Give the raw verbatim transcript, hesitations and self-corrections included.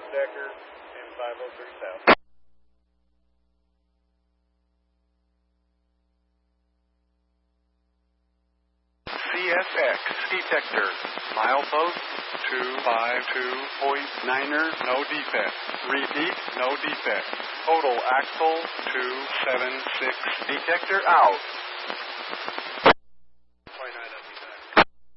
Decker, M five oh three South. C S X detector, milepost two five two point niner, no defect. Repeat, no defect. Total axle two seven six, detector out.